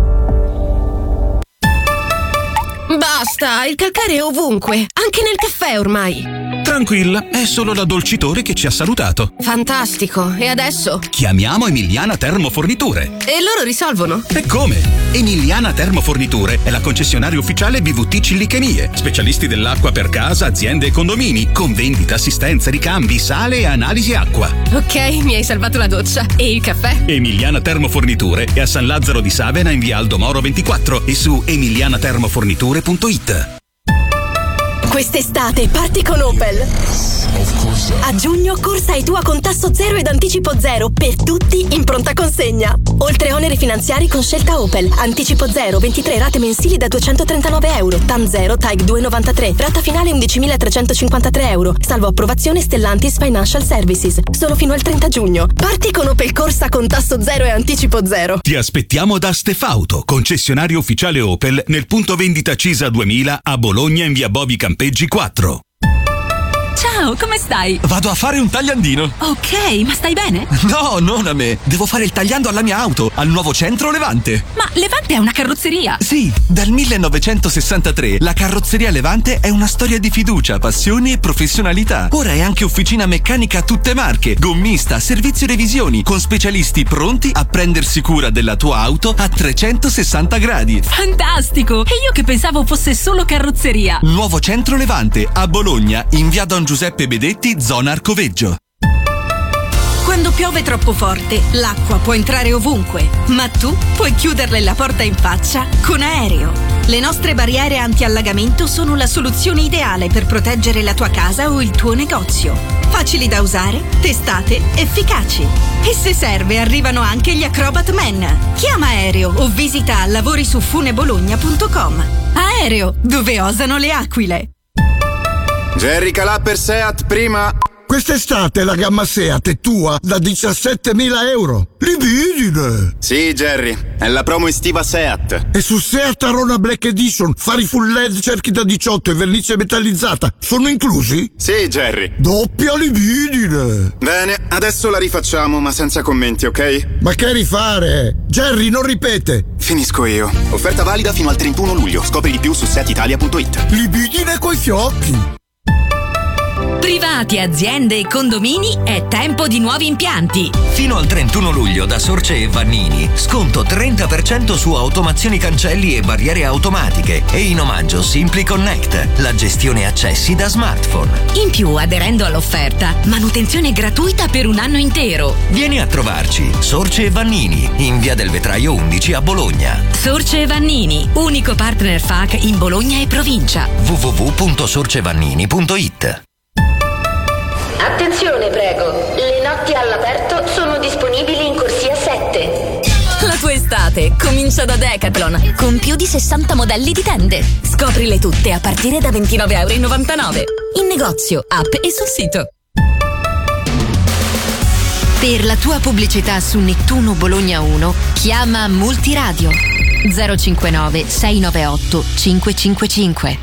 Basta, il calcare è ovunque, anche nel caffè ormai. Tranquilla, è solo l'addolcitore che ci ha salutato. Fantastico, e adesso? Chiamiamo Emiliana Termoforniture. E loro risolvono? E come? Emiliana Termoforniture è la concessionaria ufficiale BVT Cillichemie, specialisti dell'acqua per casa, aziende e condomini, con vendita, assistenza, ricambi, sale e analisi acqua. Ok, mi hai salvato la doccia. E il caffè? Emiliana Termoforniture è a San Lazzaro di Savena in via Aldo Moro 24 e su emilianatermoforniture.it. Quest'estate parti con Opel. A giugno corsa e tua con tasso zero ed anticipo zero per tutti in pronta consegna. Oltre oneri finanziari con scelta Opel. Anticipo zero, 23 rate mensili da €239. TAN 0, TAG 2,93. Rata finale 11.353 euro. Salvo approvazione Stellantis Financial Services. Solo fino al 30 giugno. Parti con Opel corsa con tasso zero e anticipo zero. Ti aspettiamo da Stefauto, concessionario ufficiale Opel, nel punto vendita Cisa 2000 a Bologna in via Bovi Campeggi 4. Ciao, come stai? Vado a fare un tagliandino. Ok, ma stai bene? No, non a me. Devo fare il tagliando alla mia auto, al nuovo centro Levante. Ma Levante è una carrozzeria. Sì, dal 1963 la carrozzeria Levante è una storia di fiducia, passione e professionalità. Ora è anche officina meccanica a tutte marche, gommista, servizio revisioni, con specialisti pronti a prendersi cura della tua auto a 360 gradi. Fantastico! E io che pensavo fosse solo carrozzeria. Nuovo centro Levante a Bologna in via Don Giuseppe Bedetti, zona Arcoveggio. Quando piove troppo forte, l'acqua può entrare ovunque, ma tu puoi chiuderle la porta in faccia con Aereo. Le nostre barriere anti-allagamento sono la soluzione ideale per proteggere la tua casa o il tuo negozio. Facili da usare, testate, efficaci. E se serve arrivano anche gli Acrobat Man. Chiama Aereo o visita lavorisufunebologna.com. Aereo, dove osano le aquile. Jerry Calà per Seat prima. Quest'estate la gamma Seat è tua da 17.000 euro. Libidine! Sì, Jerry, è la promo estiva Seat. E su Seat Arona Black Edition, fari full LED, cerchi da 18 e vernice metallizzata sono inclusi? Sì, Jerry. Doppia libidine! Bene, adesso la rifacciamo, ma senza commenti, ok? Ma che rifare? Jerry, non ripete! Finisco io. Offerta valida fino al 31 luglio. Scopri di più su setitalia.it. Libidine coi fiocchi! Privati, aziende e condomini, è tempo di nuovi impianti. Fino al 31 luglio da Sorce e Vannini, sconto 30% su automazioni cancelli e barriere automatiche e in omaggio Simply Connect, la gestione accessi da smartphone. In più, aderendo all'offerta, manutenzione gratuita per un anno intero. Vieni a trovarci, Sorce e Vannini, in via del Vetraio 11 a Bologna. Sorce e Vannini, unico partner FAC in Bologna e provincia. www.sorcevannini.it. Attenzione, prego. Le notti all'aperto sono disponibili in corsia 7. La tua estate comincia da Decathlon, con più di 60 modelli di tende. Scoprile tutte a partire da €29,99. In negozio, app e sul sito. Per la tua pubblicità su Nettuno Bologna 1, chiama Multiradio 059 698 555.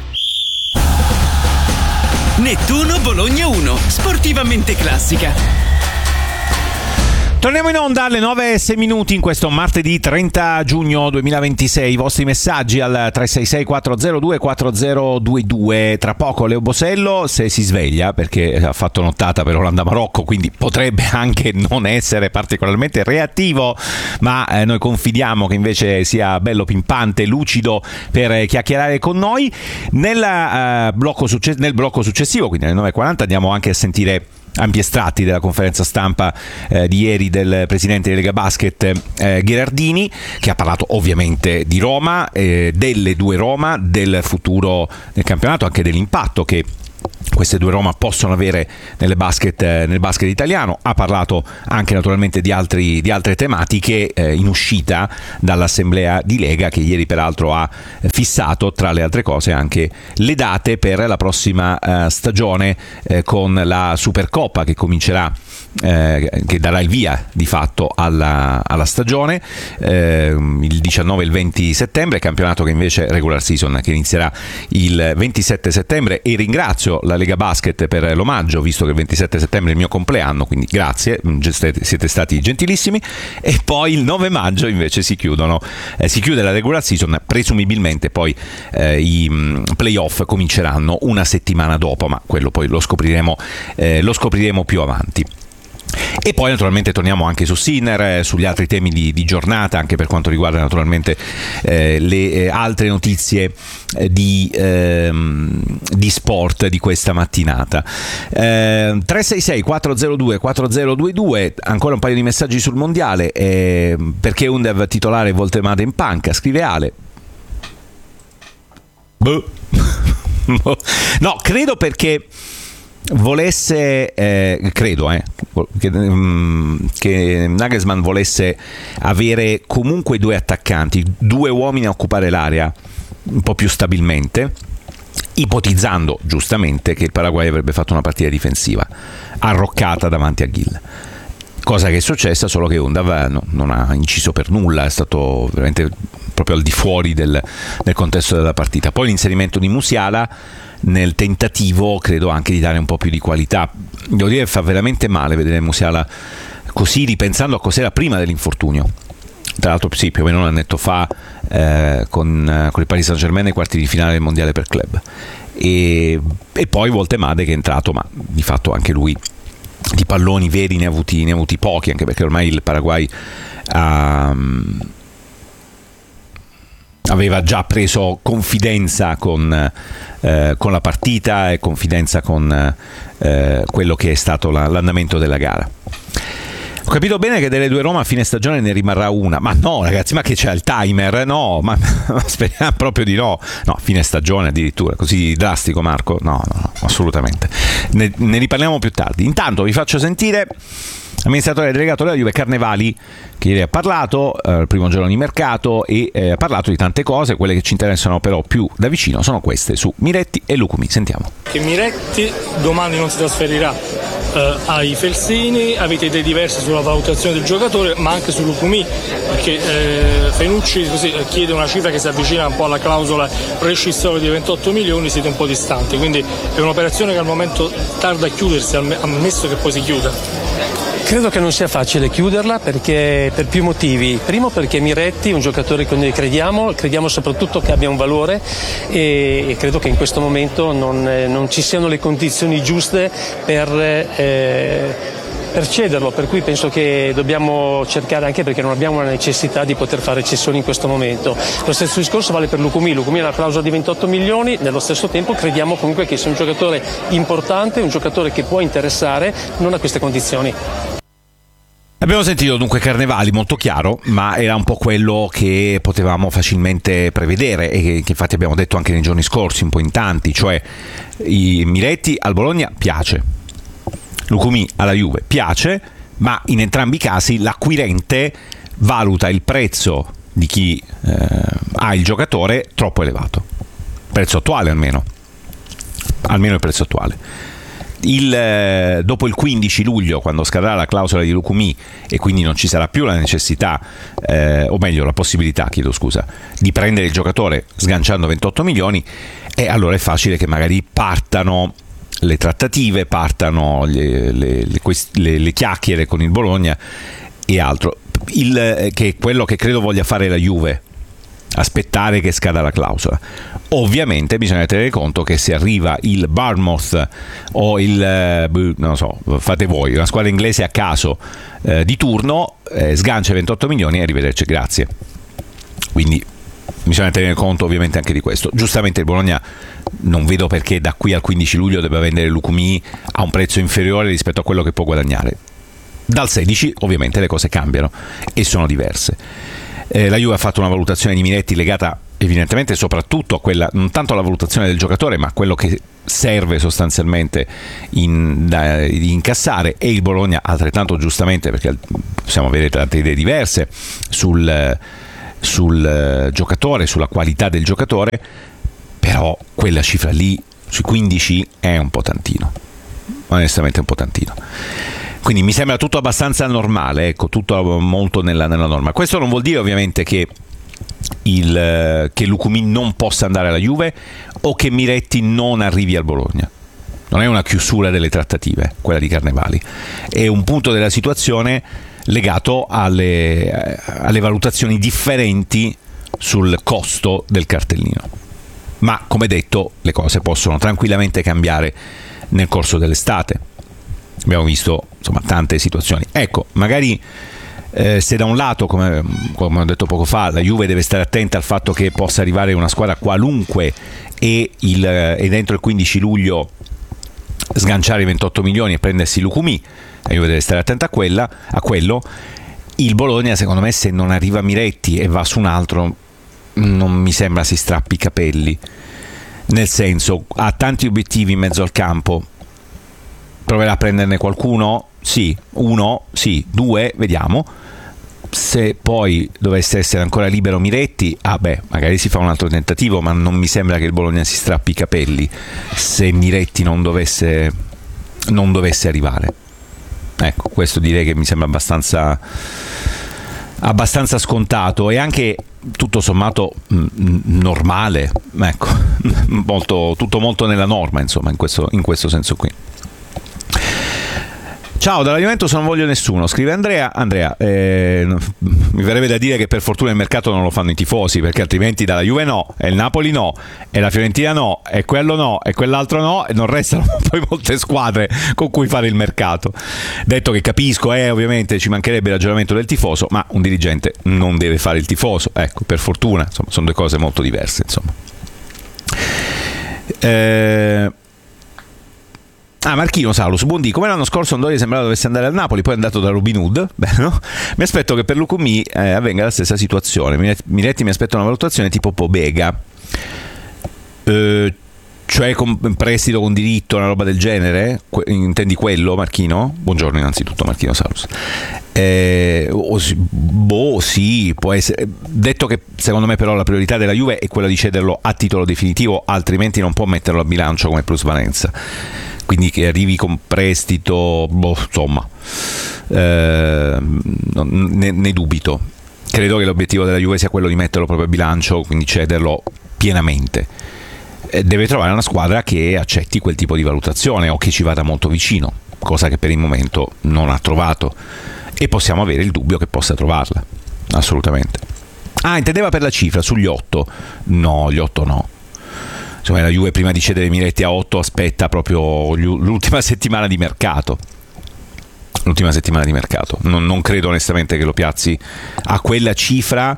Nettuno Bologna 1, sportivamente classica. Torniamo in onda alle 9:06 in questo martedì 30 giugno 2026. I vostri messaggi al 366 402 4022. Tra poco Leo Bosello, se si sveglia, perché ha fatto nottata per Olanda-Marocco, quindi potrebbe anche non essere particolarmente reattivo, ma noi confidiamo che invece sia bello pimpante, lucido per chiacchierare con noi. Nel blocco successivo, quindi alle 9:40, andiamo anche a sentire ampi estratti della conferenza stampa di ieri del presidente di Lega Basket Gherardini, che ha parlato ovviamente di Roma, delle due Roma, del futuro del campionato, anche dell'impatto che queste due Roma possono avere nel basket italiano. Ha parlato anche naturalmente di altre tematiche in uscita dall'assemblea di Lega, che ieri peraltro ha fissato tra le altre cose anche le date per la prossima stagione, con la Supercoppa che comincerà, che darà il via di fatto alla stagione il 19 e il 20 settembre, campionato che invece regular season che inizierà il 27 settembre. E ringrazio la Lega Basket per l'omaggio, visto che il 27 settembre è il mio compleanno, quindi grazie, siete stati gentilissimi. E poi il 9 maggio invece si chiude la regular season, presumibilmente poi i playoff cominceranno una settimana dopo, ma quello poi lo scopriremo più avanti. E poi naturalmente torniamo anche su Sinner, sugli altri temi di giornata, anche per quanto riguarda naturalmente le altre notizie di sport di questa mattinata. 366 402 4022, ancora un paio di messaggi sul mondiale. Perché Undev titolare Voltemade in panca, scrive Ale. No, credo perché volesse che Nagelsmann volesse avere comunque due attaccanti, due uomini a occupare l'area un po' più stabilmente, ipotizzando giustamente che il Paraguay avrebbe fatto una partita difensiva arroccata davanti a Gil, cosa che è successa, solo che Undav non ha inciso per nulla, è stato veramente proprio al di fuori del contesto della partita. Poi l'inserimento di Musiala nel tentativo, credo, anche di dare un po' più di qualità. Devo dire che fa veramente male vedere Musiala così, ripensando a cos'era prima dell'infortunio. Tra l'altro sì, più o meno un annetto fa con il Paris Saint-Germain nei quarti di finale del mondiale per club, e poi Voltemade che è entrato, ma di fatto anche lui di palloni veri ne ha avuti pochi, anche perché ormai il Paraguay aveva già preso confidenza con la partita e confidenza con quello che è stato l'andamento della gara. Ho capito bene che delle due Roma a fine stagione ne rimarrà una, ma no ragazzi, ma che c'è il timer? No, ma speriamo proprio di no. No, fine stagione addirittura, così drastico Marco? No, assolutamente. Ne riparliamo più tardi. Intanto vi faccio sentire l'amministratore delegato della Juve Carnevali, che ieri ha parlato, il primo giorno di mercato, e ha parlato di tante cose. Quelle che ci interessano però più da vicino sono queste su Miretti e Lucumi. Sentiamo. Che Miretti domani non si trasferirà ai Felsini, avete idee diverse sulla valutazione del giocatore, ma anche su Lucumi, perché Fenucci chiede una cifra che si avvicina un po' alla clausola rescissoria di 28 milioni, siete un po' distanti, quindi è un'operazione che al momento tarda a chiudersi, ammesso che poi si chiuda. Credo che non sia facile chiuderla, perché per più motivi. Primo, perché Miretti è un giocatore che noi crediamo soprattutto che abbia un valore, e credo che in questo momento non ci siano le condizioni giuste per cederlo, per cui penso che dobbiamo cercare, anche perché non abbiamo la necessità di poter fare cessioni in questo momento. Lo stesso discorso vale per Lucumi ha una clausola di 28 milioni, nello stesso tempo crediamo comunque che sia un giocatore importante, un giocatore che può interessare, non a queste condizioni. Abbiamo sentito dunque Carnevali, molto chiaro, ma era un po' quello che potevamo facilmente prevedere e che infatti abbiamo detto anche nei giorni scorsi, un po' in tanti, cioè Miretti al Bologna piace, Lucumi alla Juve piace, ma in entrambi i casi l'acquirente valuta il prezzo di chi ha il giocatore troppo elevato, prezzo attuale almeno il prezzo attuale. Dopo il 15 luglio, quando scadrà la clausola di Lucumi e quindi non ci sarà più la necessità, o meglio la possibilità, di prendere il giocatore sganciando 28 milioni, e allora è facile che magari partano le trattative, partano le chiacchiere con il Bologna, e altro. Che è quello che credo voglia fare la Juve, aspettare che scada la clausola. Ovviamente bisogna tenere conto che se arriva il Bournemouth o il non so, fate voi, una squadra inglese a caso di turno, sgancia 28 milioni e arrivederci, grazie. Quindi bisogna tenere conto ovviamente anche di questo. Giustamente il Bologna, non vedo perché da qui al 15 luglio debba vendere Lukumi a un prezzo inferiore rispetto a quello che può guadagnare. Dal 16 ovviamente le cose cambiano e sono diverse. La Juve ha fatto una valutazione di Miretti legata evidentemente soprattutto a quella, non tanto alla valutazione del giocatore, ma a quello che serve sostanzialmente di incassare, e il Bologna altrettanto giustamente, perché possiamo avere tante idee diverse sul giocatore, sulla qualità del giocatore, però quella cifra lì sui 15 è un po' tantino, onestamente un po' tantino. Quindi mi sembra tutto abbastanza normale, ecco, tutto molto nella norma. Questo non vuol dire ovviamente che Lukumi non possa andare alla Juve o che Miretti non arrivi al Bologna. Non è una chiusura delle trattative, quella di Carnevali. È un punto della situazione legato alle valutazioni differenti sul costo del cartellino. Ma, come detto, le cose possono tranquillamente cambiare nel corso dell'estate. Abbiamo visto insomma tante situazioni. Ecco, magari se da un lato, come ho detto poco fa, la Juve deve stare attenta al fatto che possa arrivare una squadra qualunque e dentro il 15 luglio sganciare i 28 milioni e prendersi Lukumi, la Juve deve stare attenta a quello. Il Bologna, secondo me, se non arriva Miretti e va su un altro, non mi sembra si strappi i capelli, nel senso, ha tanti obiettivi in mezzo al campo. Proverà a prenderne qualcuno? Sì. Uno? Sì. Due? Vediamo. Se poi dovesse essere ancora libero Miretti, magari si fa un altro tentativo, ma non mi sembra che il Bologna si strappi i capelli se Miretti non dovesse arrivare. Ecco, questo direi che mi sembra abbastanza scontato e anche tutto sommato normale, ecco, tutto molto nella norma, insomma, in questo senso qui. Ciao, dalla Juventus non voglio nessuno, scrive Andrea, mi verrebbe da dire che per fortuna il mercato non lo fanno i tifosi, perché altrimenti dalla Juve no, e il Napoli no, e la Fiorentina no, e quello no, e quell'altro no, e non restano poi molte squadre con cui fare il mercato. Detto che capisco, ovviamente ci mancherebbe il ragionamento del tifoso, ma un dirigente non deve fare il tifoso, ecco, per fortuna, insomma, sono due cose molto diverse, insomma. Marchino Salus, buondì, come l'anno scorso Ndoye sembrava dovesse andare al Napoli, poi è andato da Robin Hood. No? Mi aspetto che per Lukumi avvenga la stessa situazione. Miretti mi aspetta una valutazione tipo Pobega, cioè con prestito con diritto, una roba del genere. Intendi quello, Marchino? Buongiorno innanzitutto, Marchino Salus. Sì, può essere. Detto che secondo me però la priorità della Juve è quella di cederlo a titolo definitivo, altrimenti non può metterlo a bilancio come plusvalenza. Quindi che arrivi con prestito, insomma, ne dubito. Credo che l'obiettivo della Juve sia quello di metterlo proprio a bilancio, quindi cederlo pienamente. Deve trovare una squadra che accetti quel tipo di valutazione o che ci vada molto vicino, cosa che per il momento non ha trovato, e possiamo avere il dubbio che possa trovarla, assolutamente. Intendeva per la cifra, sugli 8? No, gli 8 no. Insomma, la Juve prima di cedere Miretti a 8 aspetta proprio l'ultima settimana di mercato. Non credo onestamente che lo piazzi a quella cifra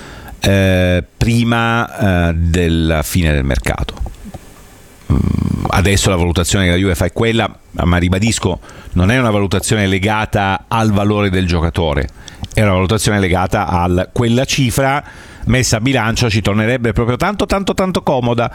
prima della fine del mercato. Adesso la valutazione che la Juve fa è quella, ma ribadisco, non è una valutazione legata al valore del giocatore, è una valutazione legata a quella cifra messa a bilancio, ci tornerebbe proprio tanto comoda.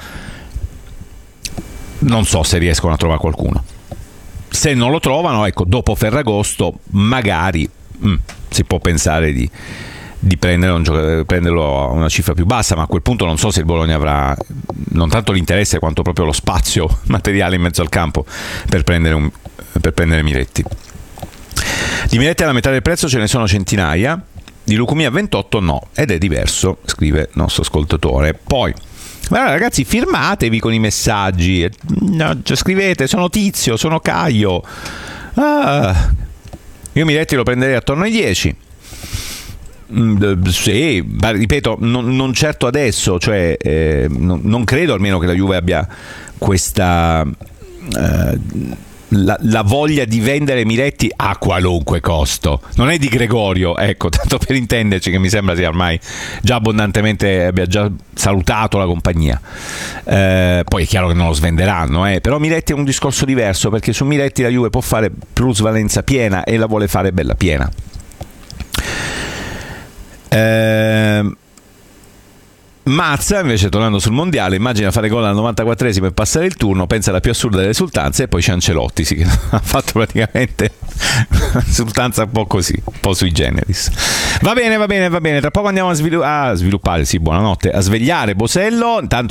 Non so se riescono a trovare qualcuno. Se non lo trovano, ecco, dopo Ferragosto magari si può pensare di prenderlo a una cifra più bassa, ma a quel punto non so se il Bologna avrà non tanto l'interesse quanto proprio lo spazio materiale in mezzo al campo per prendere Miretti. Di Miretti alla metà del prezzo ce ne sono centinaia, di Lukumi a 28 no, ed è diverso, scrive il nostro ascoltatore. Poi ragazzi, firmatevi con i messaggi, scrivete sono Tizio, sono Caio, Io Miretti lo prenderei attorno ai 10. Sì, ma ripeto, non certo adesso, cioè non credo almeno che la Juve abbia questa la voglia di vendere Miretti a qualunque costo. Non è di Gregorio, ecco, tanto per intenderci, che mi sembra sia ormai già abbondantemente abbia già salutato la compagnia. Poi è chiaro che non lo svenderanno, però Miretti è un discorso diverso, perché su Miretti la Juve può fare plusvalenza piena e la vuole fare bella piena. Mazza invece, tornando sul mondiale, immagina fare gol al 94esimo e passare il turno, pensa alla più assurda delle esultanze, e poi c'è Ancelotti, sì, che ha fatto praticamente un'esultanza un po' così, un po' sui generis. Va bene, tra poco andiamo a sviluppare, sì, buonanotte, a svegliare Bosello. Intanto